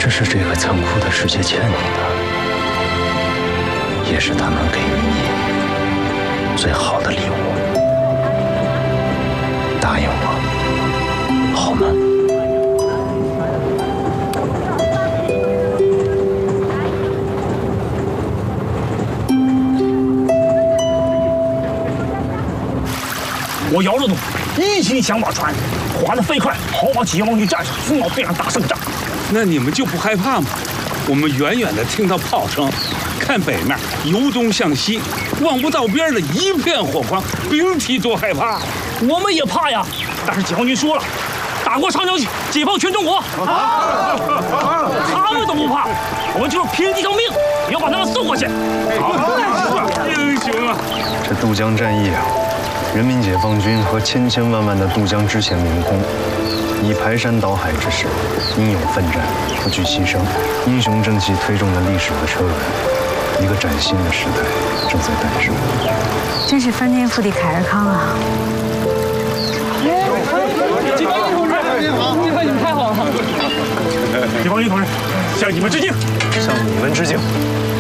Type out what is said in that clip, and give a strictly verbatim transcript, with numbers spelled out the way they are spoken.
这是这个残酷的世界欠你的，也是他们给予你最好的礼物。答应我，好吗？ 我姚热度一心想把船划得飞快，好把解放军战士送到对岸打胜仗。 那你们就不害怕吗？我们远远的听到炮声，看北面由东向西，望不到边的一片火光，别提多害怕。 我们也怕呀，但是解放军说了，打过长江去，解放全中国。啊！他们都不怕，我们就是拼一条命，也要把他们送过去。 好，英雄啊！ 这渡江战役啊，人民解放军和千千万万的渡江支线民工，以排山倒海之势，英勇奋战，不惧牺牲，英雄正气推动着历史的车轮。一个崭新的时代正在诞生。 真是翻天覆地凯尔康啊！ 解放军同志，这回你们太好了！解放军同志，向你们致敬！ 向你们致敬！